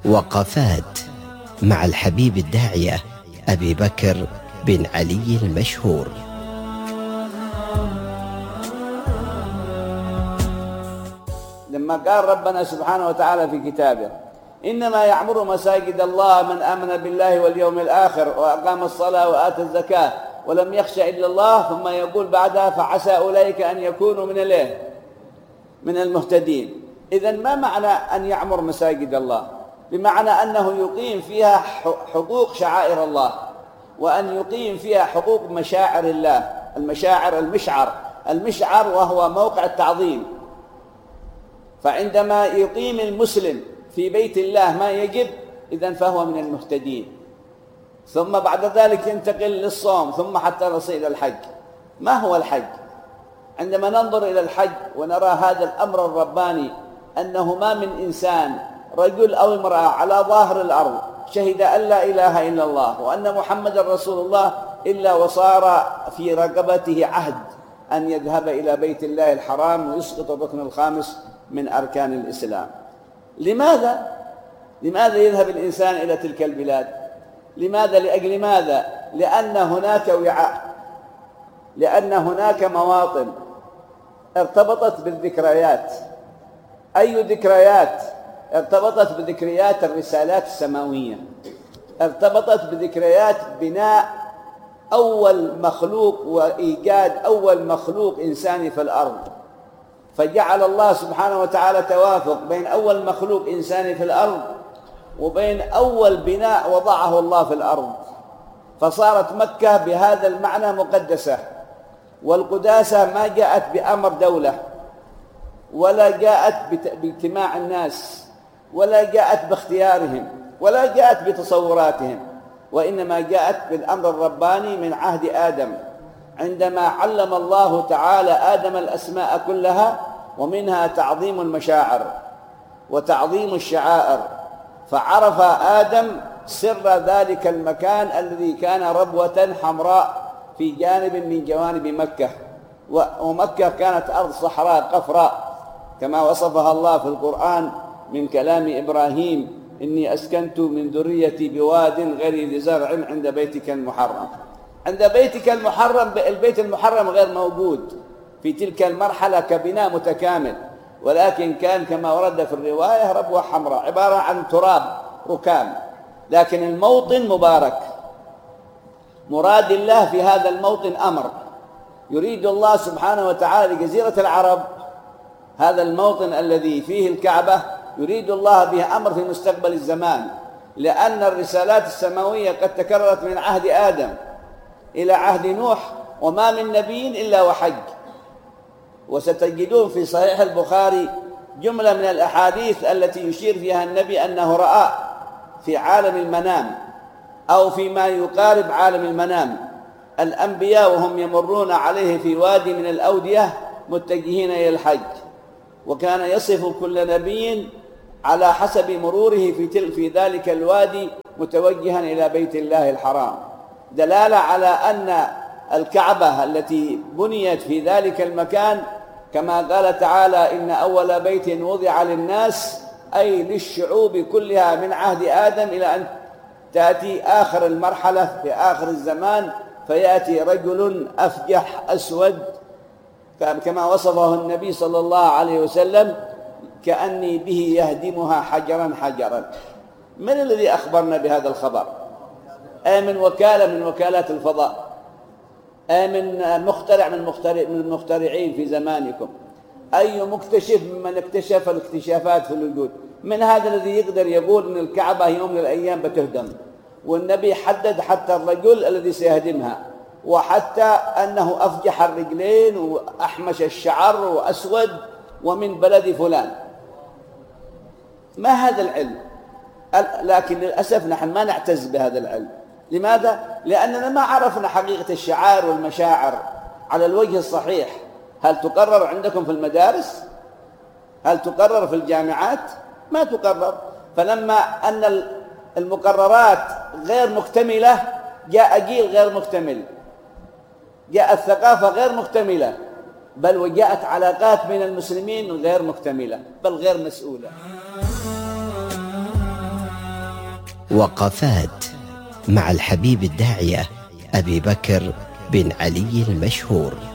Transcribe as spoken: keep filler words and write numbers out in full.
وقفات مع الحبيب الداعية أبي بكر بن علي المشهور. لما قال ربنا سبحانه وتعالى في كتابه: إنما يعمر مساجد الله من آمن بالله واليوم الآخر وأقام الصلاة وآتى الزكاة ولم يخش إلا الله، ثم يقول بعدها: فعسى أولئك أن يكونوا من الايه؟ من المهتدين. إذن ما معنى أن يعمر مساجد الله؟ بمعنى أنه يقيم فيها حقوق شعائر الله، وأن يقيم فيها حقوق مشاعر الله. المشاعر، المشعر المشعر وهو موقع التعظيم. فعندما يقيم المسلم في بيت الله ما يجب، إذن فهو من المهتدين. ثم بعد ذلك ينتقل للصوم، ثم حتى نصل إلى الحج. ما هو الحج؟ عندما ننظر إلى الحج ونرى هذا الأمر الرباني، أنه ما من إنسان رجل أو امرأة على ظاهر الأرض شهد أن لا إله إلا الله وأن محمد رسول الله إلا وصار في رقبته عهد أن يذهب إلى بيت الله الحرام ويسقط الركن الخامس من أركان الإسلام. لماذا؟ لماذا يذهب الإنسان إلى تلك البلاد؟ لماذا؟ لأجل ماذا؟ لأن هناك وعاء، لأن هناك مواطن ارتبطت بالذكريات. أي ذكريات؟ ارتبطت بذكريات الرسالات السماوية، ارتبطت بذكريات بناء أول مخلوق وإيجاد أول مخلوق إنساني في الأرض. فجعل الله سبحانه وتعالى توافق بين أول مخلوق إنساني في الأرض وبين أول بناء وضعه الله في الأرض، فصارت مكة بهذا المعنى مقدسة. والقداسة ما جاءت بأمر دولة، ولا جاءت باجتماع الناس، ولا جاءت باختيارهم، ولا جاءت بتصوراتهم، وإنما جاءت بالأمر الرباني من عهد آدم، عندما علم الله تعالى آدم الأسماء كلها، ومنها تعظيم المشاعر وتعظيم الشعائر. فعرف آدم سر ذلك المكان الذي كان ربوة حمراء في جانب من جوانب مكة، ومكة كانت أرض صحراء قفراء كما وصفها الله في القرآن من كلام إبراهيم: إني أسكنت من ذريتي بواد غير ذي زرع عند بيتك المحرم. عند بيتك المحرم، البيت المحرم غير موجود في تلك المرحلة كبناء متكامل، ولكن كان كما ورد في الرواية ربوة حمراء عبارة عن تراب ركام، لكن الموطن مبارك. مراد الله في هذا الموطن أمر يريد الله سبحانه وتعالى لجزيرة العرب، هذا الموطن الذي فيه الكعبة يريد الله به أمر في مستقبل الزمان، لأن الرسالات السماوية قد تكررت من عهد آدم إلى عهد نوح، وما من نبي إلا وحج. وستجدون في صحيح البخاري جملة من الأحاديث التي يشير فيها النبي أنه رأى في عالم المنام أو فيما يقارب عالم المنام الأنبياء وهم يمرون عليه في وادي من الأودية متجهين إلى الحج، وكان يصف كل نبي على حسب مروره في, في ذلك الوادي متوجها إلى بيت الله الحرام، دلالة على أن الكعبة التي بنيت في ذلك المكان كما قال تعالى: إن أول بيت وضع للناس، أي للشعوب كلها من عهد آدم إلى أن تأتي آخر المرحلة في آخر الزمان، فيأتي رجل أفجح أسود كما وصفه النبي صلى الله عليه وسلم: كأني به يهدمها حجرا حجرا. من الذي أخبرنا بهذا الخبر؟ أي من وكالة من وكالات الفضاء، أي من مخترع من المخترعين في زمانكم، أي مكتشف ممن اكتشف الاكتشافات في الوجود. من هذا الذي يقدر يقول أن الكعبة يوم من الأيام بتهدم؟ والنبي حدد حتى الرجل الذي سيهدمها، وحتى أنه أفجح الرجلين وأحمش الشعر وأسود ومن بلد فلان. ما هذا العلم؟ لكن للأسف نحن ما نعتز بهذا العلم. لماذا؟ لأننا ما عرفنا حقيقة الشعائر والمشاعر على الوجه الصحيح. هل تقرر عندكم في المدارس؟ هل تقرر في الجامعات؟ ما تقرر. فلما أن المقررات غير مكتملة جاء جيل غير مكتمل، جاءت ثقافة غير مكتملة، بل وجاءت علاقات بين المسلمين غير مكتملة بل غير مسؤولة. وقفات مع الحبيب الداعية أبي بكر بن علي المشهور.